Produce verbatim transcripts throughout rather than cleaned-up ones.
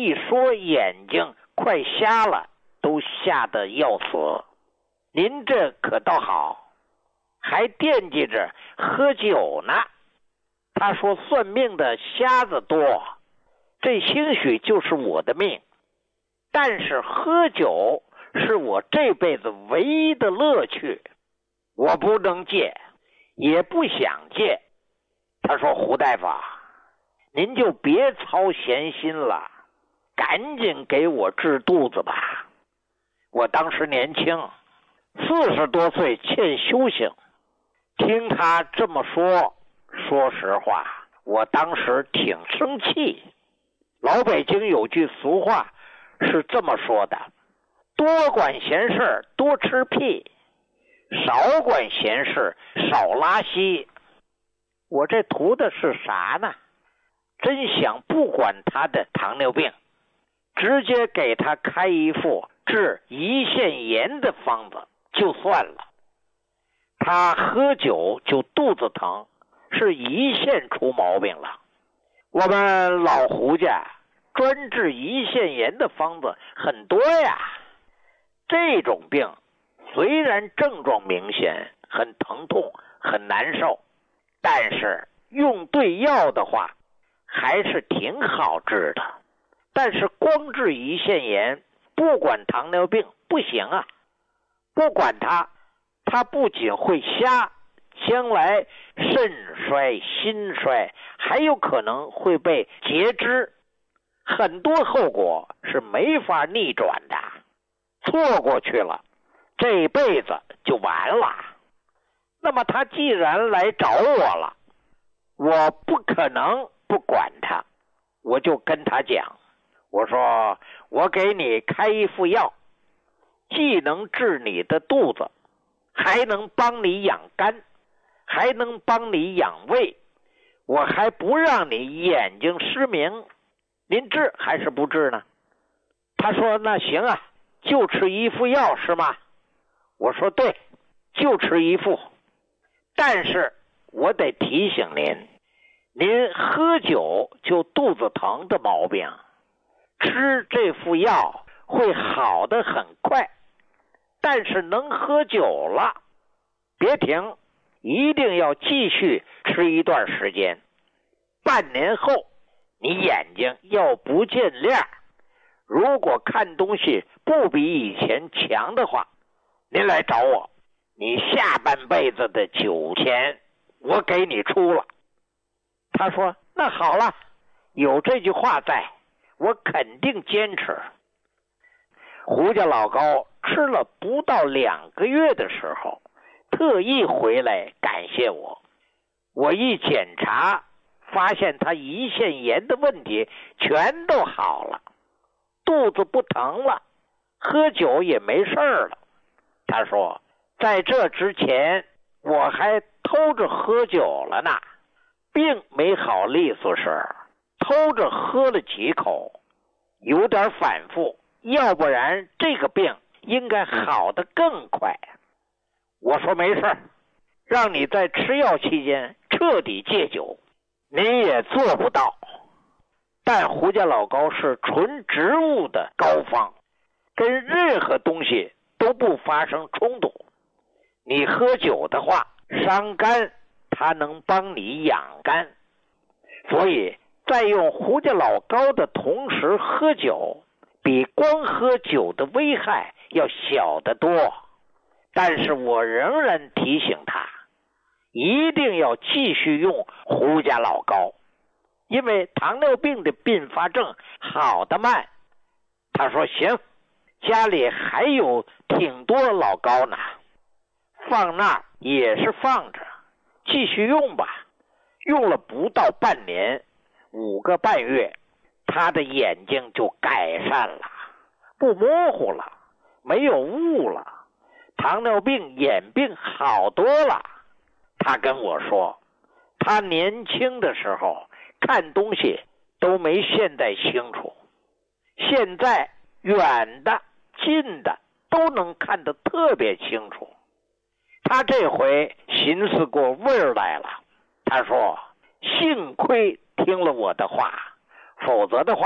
一说眼睛快瞎了，都吓得要死。您这可倒好，还惦记着喝酒呢。他说算命的瞎子多，这兴许就是我的命，但是喝酒是我这辈子唯一的乐趣，我不能戒，也不想戒。他说胡大夫，您就别操闲心了，赶紧给我治肚子吧。我当时年轻，四十多岁，欠修行。听他这么说，说实话，我当时挺生气。老北京有句俗话是这么说的，多管闲事多吃屁，少管闲事少拉稀。我这图的是啥呢？真想不管他的糖尿病，直接给他开一副治胰腺炎的方子就算了。他喝酒就肚子疼，是胰腺出毛病了。我们老胡家专治胰腺炎的方子很多呀。这种病虽然症状明显，很疼痛，很难受，但是用对药的话还是挺好治的。但是光治胰腺炎不管糖尿病不行啊。不管它，它不仅会瞎，将来肾衰心衰，还有可能会被截肢，很多后果是没法逆转的。错过去了，这辈子就完了。那么他既然来找我了，我不可能不管他。我就跟他讲，我说我给你开一副药，既能治你的肚子，还能帮你养肝，还能帮你养胃，我还不让你眼睛失明，您治还是不治呢？他说那行啊，就吃一副药是吗？我说对，就吃一副。但是我得提醒您，您喝酒就肚子疼的毛病，吃这副药会好得很快，但是能喝酒了别停，一定要继续吃一段时间。半年后你眼睛要不见亮，如果看东西不比以前强的话，您来找我，你下半辈子的酒钱我给你出了。他说那好了，有这句话在，我肯定坚持。胡家老高吃了不到两个月的时候，特意回来感谢我。我一检查，发现他胰腺炎的问题全都好了，肚子不疼了，喝酒也没事了。他说在这之前我还偷着喝酒了呢，病没好利索时偷着喝了几口，有点反复，要不然这个病应该好得更快。我说没事，让你在吃药期间彻底戒酒，你也做不到。但胡家老高是纯植物的膏方，跟任何东西都不发生冲突。你喝酒的话伤肝，它能帮你养肝。所以在用胡家老高的同时喝酒，比光喝酒的危害要小得多。但是我仍然提醒他，一定要继续用胡家老高，因为糖尿病的并发症好得慢。他说行，家里还有挺多老高呢，放那儿也是放着，继续用吧。用了不到半年，五个半月，他的眼睛就改善了，不模糊了，没有雾了，糖尿病眼病好多了。他跟我说，他年轻的时候看东西都没现在清楚，现在远的近的都能看得特别清楚。他这回寻思过味儿来了，他说幸亏听了我的话，否则的话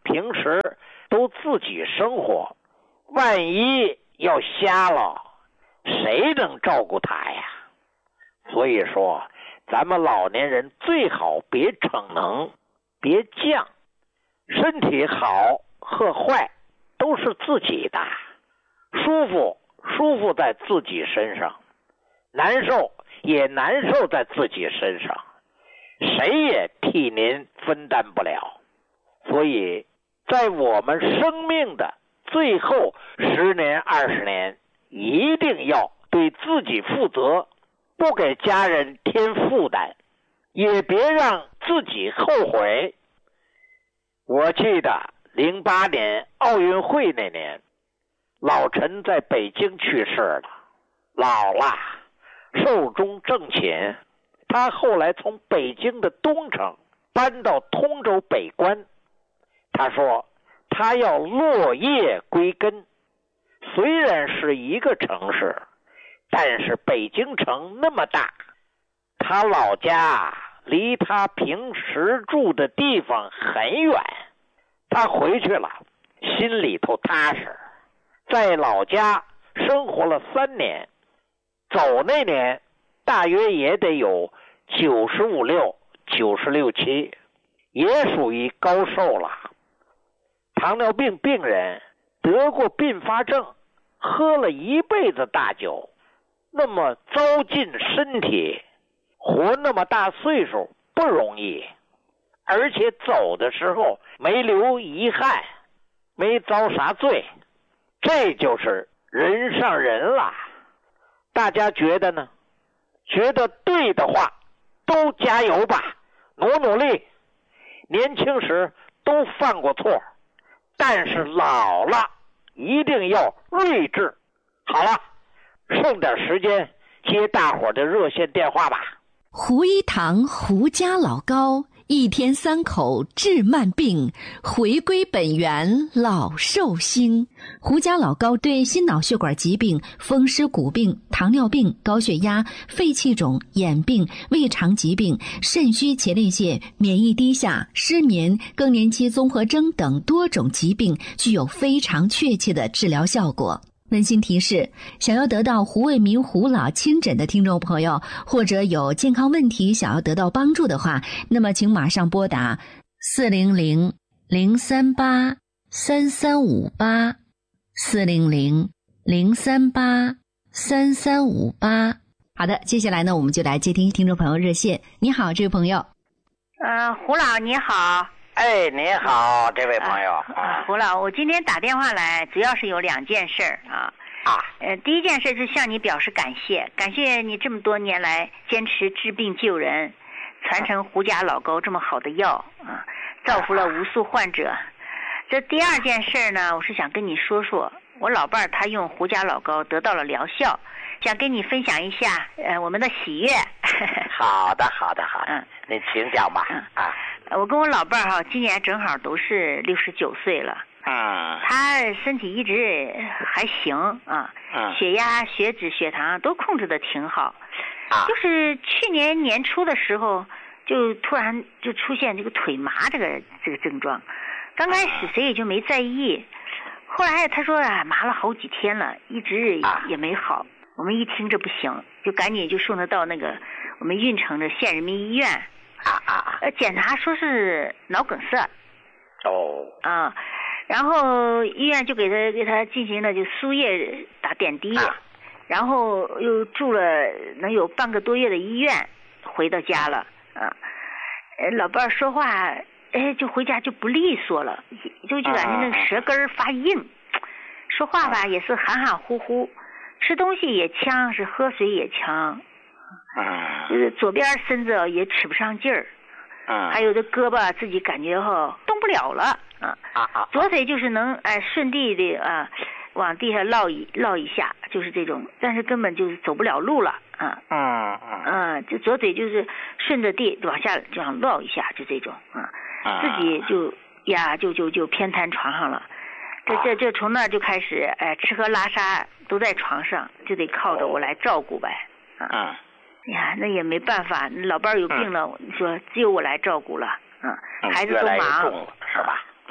平时都自己生活，万一要瞎了，谁能照顾他呀？所以说，咱们老年人最好别逞能，别犟，身体好和坏都是自己的，舒服舒服在自己身上，难受也难受在自己身上，谁也替您分担不了。所以在我们生命的最后十年二十年，一定要对自己负责，不给家人添负担，也别让自己后悔。我记得零八年奥运会那年，老陈在北京去世了，老了，寿终正寝。他后来从北京的东城搬到通州北关。他说他要落叶归根，虽然是一个城市，但是北京城那么大，他老家离他平时住的地方很远，他回去了心里头踏实。在老家生活了三年，走那年大约也得有九十五六九十六七，也属于高寿了。糖尿病病人得过并发症，喝了一辈子大酒，那么糟践身体，活那么大岁数不容易，而且走的时候没留遗憾，没遭啥罪，这就是人上人了。大家觉得呢？觉得对的话，都加油吧，努努力。年轻时都犯过错，但是老了一定要睿智。好了，剩点时间接大伙的热线电话吧。 胡一堂胡家老高，一天三口治慢病，回归本源老寿星。胡家老高对心脑血管疾病、风湿骨病、糖尿病、高血压、肺气肿、眼病、胃肠疾病、肾虚前列腺、免疫低下、失眠、更年期综合征等多种疾病具有非常确切的治疗效果。温馨提示，想要得到胡卫民胡老亲诊的听众朋友，或者有健康问题想要得到帮助的话，那么请马上拨打四零零零三八三三五八四零零零三八三三五八。好的，接下来呢，我们就来接听听众朋友热线。你好，这位朋友。 呃，胡老你好。 哎，你好，这位朋友。 啊啊、胡老，我今天打电话来，主要是有两件事啊。啊。呃，第一件事是向你表示感谢，感谢你这么多年来坚持治病救人，传承胡家老高这么好的药啊，造福了无数患者。这第二件事呢，我是想跟你说说，我老伴儿他用胡家老高得到了疗效，想跟你分享一下呃我们的喜悦。 好的，好的，好的。嗯，你请讲吧。嗯啊。 我跟我老伴儿哈，今年正好都是六十九岁了。 嗯。 他身体一直还行啊。嗯。血压、血脂、血糖都控制的挺好。啊。就是去年年初的时候，就突然就出现这个腿麻这个这个症状。刚开始谁也就没在意，后来他说啊，麻了好几天了，一直也没好。我们一听这不行，就赶紧就送他到那个我们运城的县人民医院。啊啊！呃，检查说是脑梗塞。 哦。 啊，然后医院就给他给他进行了就输液打点滴，啊、然后又住了能有半个多月的医院，回到家了。啊，呃，老伴儿说话，哎，就回家就不利索了，就就感觉那个舌根发硬，啊、说话吧也是含含糊糊，吃东西也呛，是喝水也呛。 啊， 就是左边身子也使不上劲儿， 啊， 还有这胳膊自己感觉哈动不了了，啊啊啊， 左腿就是能哎顺地的啊往地下落一落一下，就是这种，但是根本就是走不了路了，啊， 嗯嗯， 嗯，就左腿就是顺着地往下这样落一下，就这种，啊，自己就呀就就就偏瘫床上了，这这这从那就开始哎吃喝拉撒都在床上，就得靠着我来照顾呗， 啊。 呀，那也没办法，老伴儿有病了，你、嗯、说只有我来照顾了，嗯，孩子都忙， 是吧？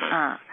啊。